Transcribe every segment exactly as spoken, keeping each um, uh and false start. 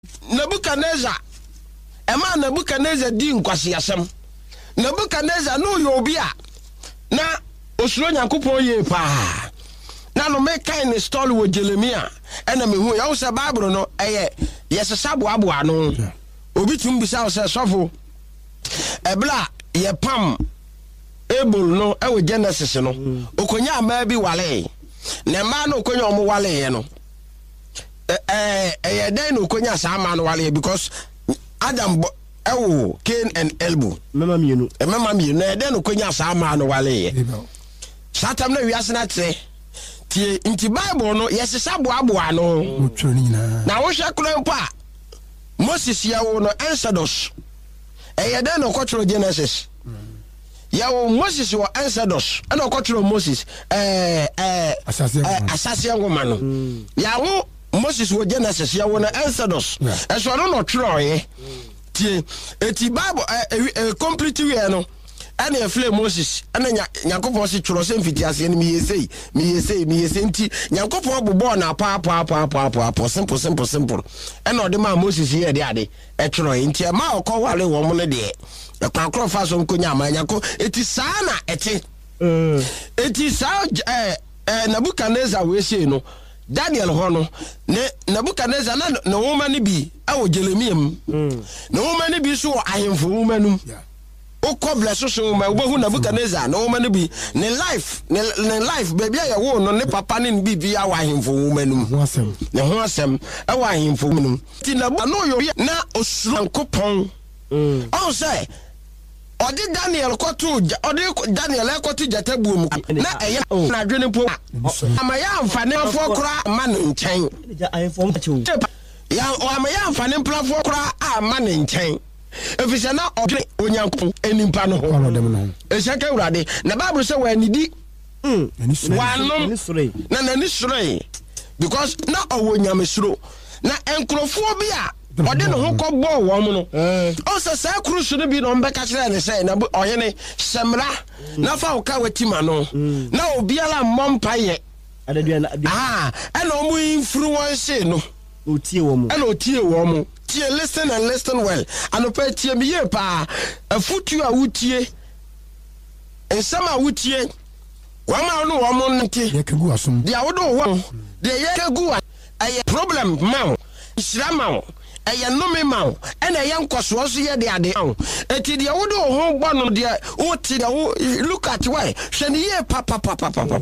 Nebuchadnezzar ema Nebuchadnezzar di nkwasi asem Nebuchadnezzar no yobia na osuro Nyankopon ye pa na no me kind story wo Jeremia ena me hu ya wo se Bible no eye yesesa boabo ano obi tum bisa wo se sofo ebla ye pam able no e wo Genesis no okonya ama bi wale na ma no okonya omo wale ye no eh eh den no okonya sa ama no wale because Adam ewo Cain and Abel mema mienu e mema mienu na den no okonya sa ama no wale ye satam na wiase na tre tie inti Bible no yesesa boabo ano na wo hwe kro mpa Moses ya wo no Exodus eh den no kotro Genesis yawo Moses wa Exodus ana okotro Moses eh eh asase ngoma no yawo Moses wo Genesis yawo na Exodus eso no no tro ye tie eti Bible eh complete we no ana efle Moses ana Nyankopon se tro se mfiti ase ni mi yesei mi yesei mi yesei nti Nyankopon bobo na pa pa pa pa pa simple simple simple ana ode ma Moses ye de ade e tro ye nti ma okowale wo mo ne de akwa faso nkonya amanyako eti sana eti mm eti sa eh eh Nebuchadnezzar we say no Daniel ho no ne Nebuchadnezzar na na woma ne bi awo Jeremia mu mm na woma ne bi so ahemfo woma num o ko bless so ma wo hu Nebuchadnezzar na woma ne bi ne life ne life baby ya wo no ne papa ne bi bi awo ahemfo woma num ho asem ne ho asem awo ahemfo num ti na no yo na osuro Nkopon mm o say Odi Daniel kotu odi Daniel kotu jatabu mu na eya na adwene po amaya amfane afo kura ama ne nchen ya amaya amfane plafo kura ama ne nchen efise na odi Onyankopon enimpa no ho eseka urade na Bible say wa nidi mm wanom na na ni sure because na owo nyamesuro na enkrofo bi a ode no ho ko bo wo mu no o se sa krusu no bi no mbeka kire ne se na oyene semra na fa o ka watima no na obiala mmompa ye ah ena o mu influence no o tie wo mu ena o tie wo mu tie listen and listen well anopa tie me ye pa afutu a wutie ensama wutie wa ma no wo mu ntie ye kegu asum dia wodo wo de ye kegu a problem ma Israel eye no me ma ena ye nkoso so ye de ade an eti de wo do ho gbo no de wo ti de wo look at why hwe ye papa papa papa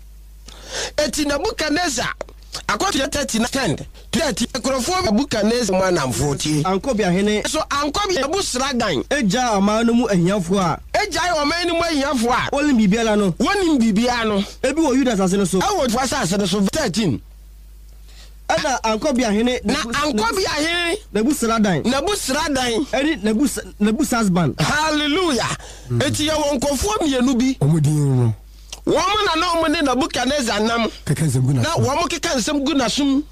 eti Nebuchadnezzar akoti thirty stand thirty ekrofo Nebuchadnezzar ma na mfoti ankobia hene so ankobia busradan eja ama no mu ahiafo a eja o ma no mu ahiafo a woni bibia no woni bibia no ebi wo Judas ase no so awo fasa ase no so thirteen ana ankobia hene na ankobia hene Nebusradan Nebusradan eri nebus nebusasban hallelujah eti ya wonkofo mienu bi omudin no womo na na omo ne Nebuchadnezzar nam keka nsem na womo keka nsem gu na sum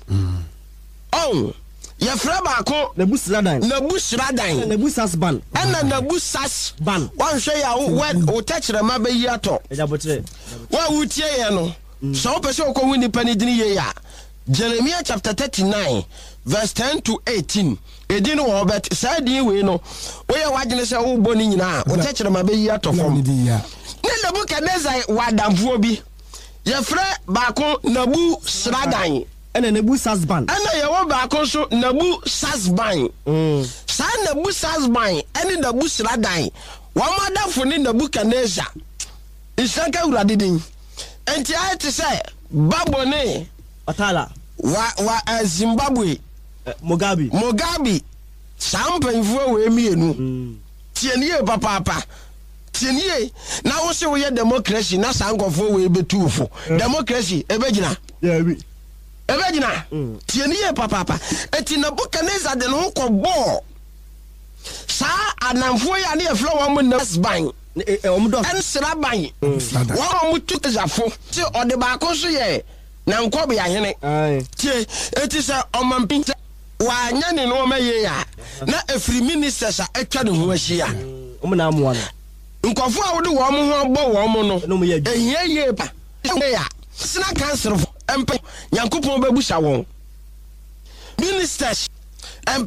oh ya fra ba ko Nebusradan Nebusradan nebusasban ana nebusasban wan hwe ya wo tachira ma ba yi ato ejabotre wa wutie ye no so pese ko hu nipa ni dini ye ya Jeremiah chapter thirty-nine verse ten to eighteen edin wo bet sadin we no wo ye wagene se wo boni nyina wo tachira ma ba yi ato fom ne Nebuchadnezzar wadamfo bi ye frɛ baako Nebusradan ene nebusasban ana ye wo baako so Nebusasban mm sa Nebusasban ene Nebusradan wo madafo ne Nebuchadnezzar isaka urade din enti ayete se babone Atala wa wa uh, Zimbabwe uh, Mugabe Mugabe sampanfo we mienu mm. tienie papa papa tienie na wo se wo ye democracy na sankofo we betufo mm. democracy ebegina yeah bi ebegina mm. tienie papa papa eti Nebuchadnezzar de no ko bo sa anamfo ya na eflo wo mo Nebusban omdo en sraban wo mo tukazafo ti ode ba ko so ye na nkobia hene tie eti se omampin wa anya ne no maye ya na efri ministers a etwa ne ho ahia omo na amoa no nkofo a wode wo mo ho bɔ wo mo no ehia ye pa ya sina cancer empe Nyankopon babusa won ministers